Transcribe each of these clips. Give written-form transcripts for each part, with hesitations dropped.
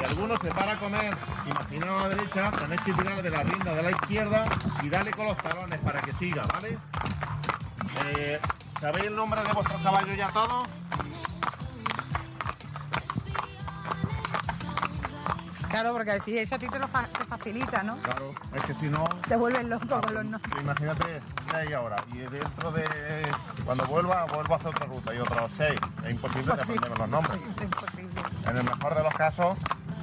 alguno se para a comer, imaginaos a la derecha, tenéis que tirar de la rienda de la izquierda y darle con los talones para que siga, ¿vale? ¿Sabéis el nombre de vuestros caballos ya todos? Claro, porque si eso a ti te facilita, ¿no? Claro, es que si no... Te vuelves loco con los nombres. Imagínate 6 ahora y dentro de... Cuando vuelvo a hacer otra ruta y otros 6. Es imposible de aprenderme los nombres. Es imposible. En el mejor de los casos,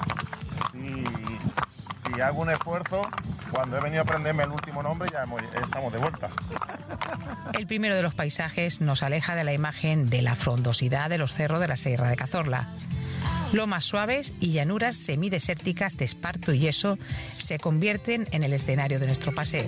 si hago un esfuerzo, cuando he venido a aprenderme el último nombre ya estamos de vuelta. El primero de los paisajes nos aleja de la imagen de la frondosidad de los cerros de la Sierra de Cazorla. Lomas suaves y llanuras semidesérticas de esparto y yeso se convierten en el escenario de nuestro paseo.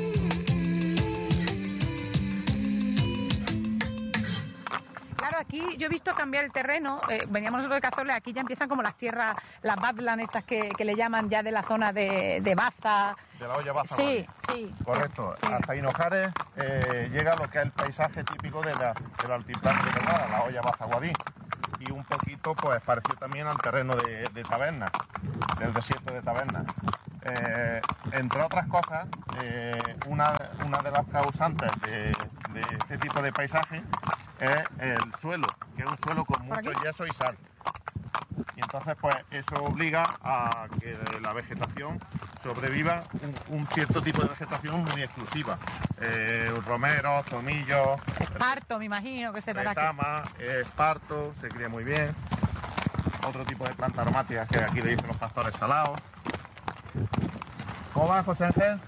Claro, aquí yo he visto cambiar el terreno. Veníamos nosotros de Cazorla, aquí ya empiezan como las tierras, las badlands estas que le llaman ya de la zona de Baza. De la olla Baza. Sí, sí. Correcto. Sí. Hasta Hinojares llega lo que es el paisaje típico del altiplano de Granada, la olla Baza Guadí. Y un poquito pues parecido también al terreno de Taberna, del desierto de Taberna. Entre otras cosas, una de las causantes de este tipo de paisaje es el suelo, que es un suelo con mucho yeso y sal. Y entonces pues eso obliga a que la vegetación sobreviva un cierto tipo de vegetación muy exclusiva. Romeros, tomillos, Esparto, me imagino que se dará aquí. retama, esparto, se cría muy bien. Otro tipo de plantas aromáticas que aquí le dicen los pastores salados. ¿Cómo va, José Ángel?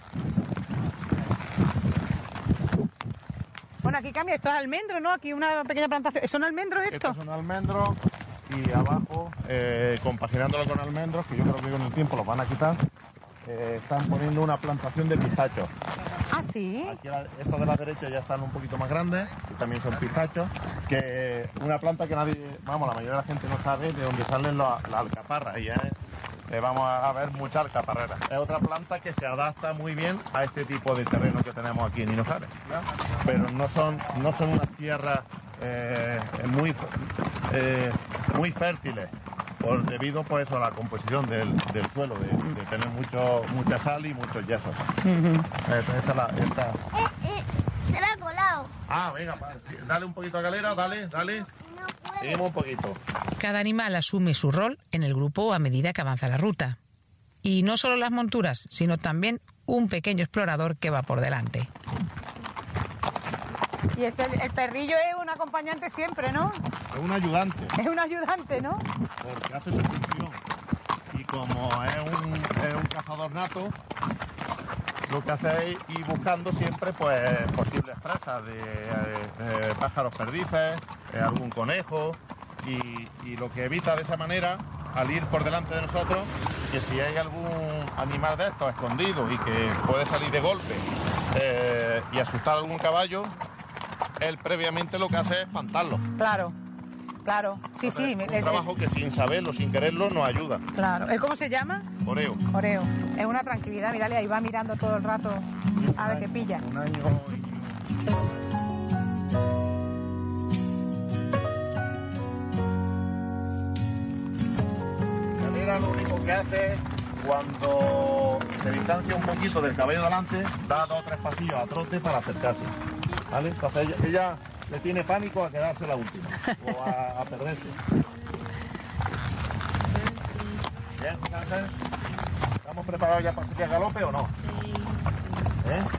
Bueno, aquí cambia, esto es almendro, ¿no? Aquí una pequeña plantación. ¿Son almendros estos? Estos son almendros y abajo, compaginándolo con almendros, que yo creo que con el tiempo los van a quitar, están poniendo una plantación de pistachos. Ah, sí. Aquí estos de la derecha ya están un poquito más grandes, y también son pistachos, que una planta que nadie, la mayoría de la gente no sabe de dónde salen las alcaparras, y vamos a ver muchas alcaparreras. Es otra planta que se adapta muy bien a este tipo de terreno que tenemos aquí en Hinojares, ¿ya? Pero no son unas tierras muy fértiles, debido pues a la composición del suelo, de tener mucha sal y muchos yesos. Se la ha colado. Ah, venga, sí, dale un poquito a Galera, dale. No puede. Seguimos un poquito. Cada animal asume su rol en el grupo a medida que avanza la ruta. Y no solo las monturas, sino también un pequeño explorador que va por delante. Y el perrillo es un acompañante siempre, ¿no? Es un ayudante, Es un ayudante, ¿no? porque hace su función. Y como es un cazador nato, lo que hace es ir buscando siempre pues posibles presas de pájaros perdices, algún conejo, y lo que evita de esa manera, al ir por delante de nosotros, que si hay algún animal de estos escondido y que puede salir de golpe y asustar a algún caballo, él previamente lo que hace es espantarlo. Claro. Sí, sí. Un trabajo que sin saberlo, sin quererlo, nos ayuda. Claro. ¿El cómo se llama? Oreo. Oreo. Es una tranquilidad, mirale, ahí va mirando todo el rato a ver qué pilla. Un año y... Galera lo único que hace, cuando se distancia un poquito del caballo delante, da 2 o 3 pasillos a trote para acercarse. ¿Vale? Entonces ella le tiene pánico a quedarse la última o a perderse. Bien, Ángel, ¿estamos preparados ya para que galope o no? ¿Eh?